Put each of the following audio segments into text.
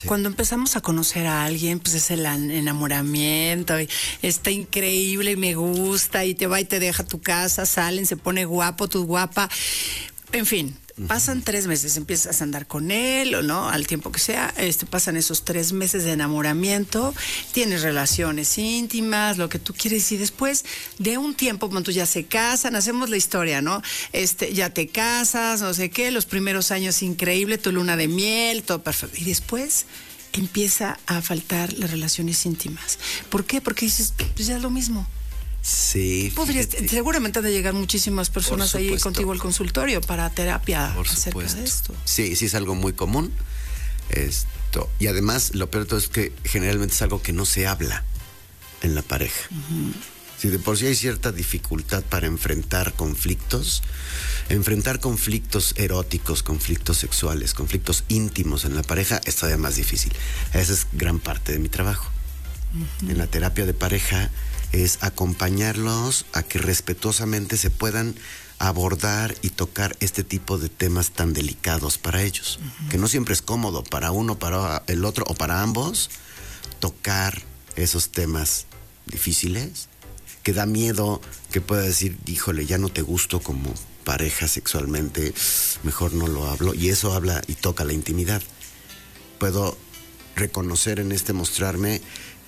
Cuando empezamos a conocer a alguien, pues es el enamoramiento, y está increíble y me gusta, y te va y te deja tu casa, salen, se pone guapo, tú guapa, en fin. Pasan 3 meses, empiezas a andar con él, o no, al tiempo que sea, pasan esos 3 meses de enamoramiento, tienes relaciones íntimas, lo que tú quieres, y después de un tiempo, cuando ya se casan, hacemos la historia, ¿no? Ya te casas, no sé qué, los primeros años increíble, tu luna de miel, todo perfecto, y después empieza a faltar las relaciones íntimas. ¿Por qué? Porque dices, pues ya es lo mismo. Sí. Seguramente han de llegar muchísimas personas ahí contigo al consultorio para terapia acerca de esto. Sí, sí es algo muy común. Y además, lo peor de todo es que generalmente es algo que no se habla en la pareja. Uh-huh. Si de por sí hay cierta dificultad para enfrentar conflictos eróticos, conflictos sexuales, conflictos íntimos en la pareja, es todavía más difícil. Esa es gran parte de mi trabajo. Uh-huh. En la terapia de pareja es acompañarlos a que respetuosamente se puedan abordar y tocar este tipo de temas tan delicados para ellos. Uh-huh. Que no siempre es cómodo para uno, para el otro o para ambos tocar esos temas difíciles, que da miedo que pueda decir, híjole, ya no te gusto como pareja sexualmente, mejor no lo hablo, y eso habla y toca la intimidad. Puedo reconocer en mostrarme,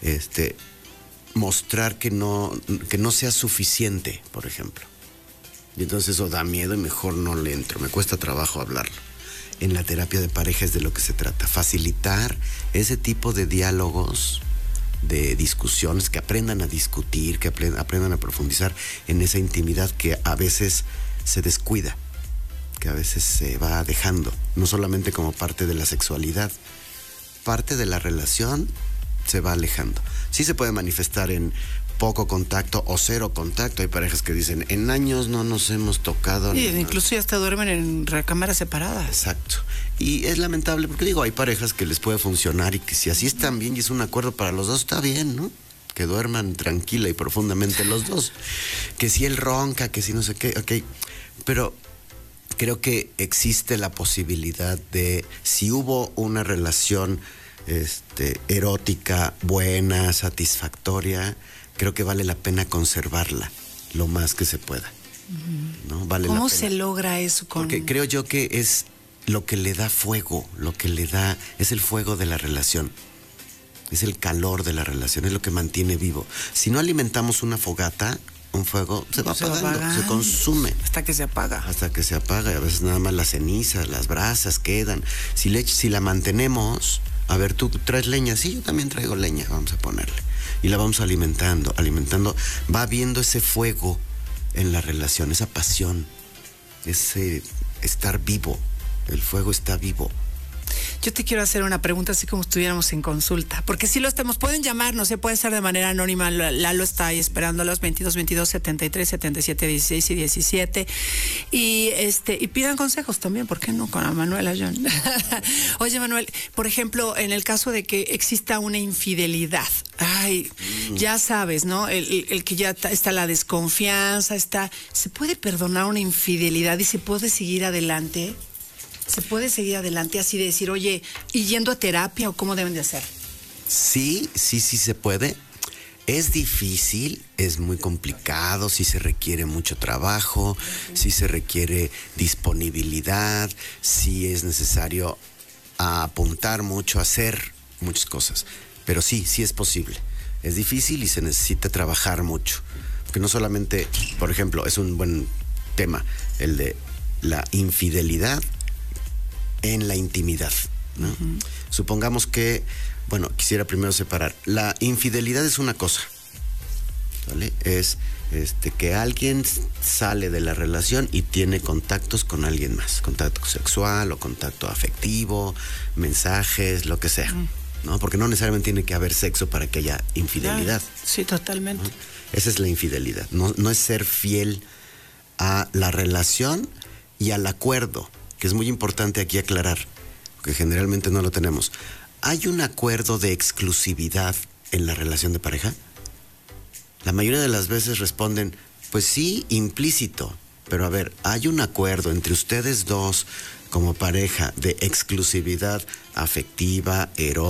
mostrar que no sea suficiente, por ejemplo. Y entonces eso da miedo y mejor no le entro, me cuesta trabajo hablarlo. En la terapia de pareja es de lo que se trata, facilitar ese tipo de diálogos, de discusiones, que aprendan a discutir, que aprendan a profundizar en esa intimidad que a veces se descuida, que a veces se va dejando, no solamente como parte de la sexualidad, parte de la relación se va alejando. Sí se puede manifestar en poco contacto o cero contacto. Hay parejas que dicen, en años no nos hemos tocado. Y incluso ya hasta duermen en recámaras separadas. Exacto. Y es lamentable porque hay parejas que les puede funcionar y que si así están bien y es un acuerdo para los dos, está bien, ¿no? Que duerman tranquila y profundamente los dos. Que si él ronca, que si no sé qué, ok. Pero creo que existe la posibilidad de, si hubo una relación erótica, buena, satisfactoria, creo que vale la pena conservarla lo más que se pueda. Uh-huh. ¿No? Vale ¿Cómo la pena. Se logra eso? Porque creo yo que es lo que le da fuego, es el fuego de la relación, es el calor de la relación, es lo que mantiene vivo. Si no alimentamos una fogata, un fuego, se va apagando, se consume. Hasta que se apaga. Y a veces nada más las cenizas, las brasas quedan. Si la mantenemos, a ver, tú traes leña, sí, yo también traigo leña, vamos a ponerle. Y la vamos alimentando, va habiendo ese fuego en la relación, esa pasión, ese estar vivo, el fuego está vivo. Yo te quiero hacer una pregunta así como estuviéramos en consulta, porque si lo estemos, pueden llamarnos, puede ser de manera anónima. Lalo está ahí esperando a los 22 73 77 16 y 17 y pidan consejos también, ¿por qué no? Con Manuela John. Oye, Manuel, por ejemplo, en el caso de que exista una infidelidad, ya sabes, ¿no? El que ya está la desconfianza, ¿se puede perdonar una infidelidad y se puede seguir adelante? ¿Se puede seguir adelante así de decir, oye, y yendo a terapia o cómo deben de hacer? Sí se puede. Es difícil, es muy complicado, sí se requiere mucho trabajo, sí se requiere disponibilidad, sí es necesario apuntar mucho, hacer muchas cosas. Pero sí es posible. Es difícil y se necesita trabajar mucho. Porque no solamente, por ejemplo, es un buen tema, el de la infidelidad en la intimidad, ¿no? Uh-huh. Supongamos que, quisiera primero separar. La infidelidad es una cosa, ¿vale? Es que alguien sale de la relación y tiene contactos con alguien más, contacto sexual o contacto afectivo, mensajes, lo que sea, ¿no? Porque no necesariamente tiene que haber sexo para que haya infidelidad. Sí, totalmente. ¿No? Esa es la infidelidad. No es ser fiel a la relación y al acuerdo, que es muy importante aquí aclarar, porque generalmente no lo tenemos. ¿Hay un acuerdo de exclusividad en la relación de pareja? La mayoría de las veces responden, pues sí, implícito, pero a ver, ¿hay un acuerdo entre ustedes dos como pareja de exclusividad afectiva, erótica?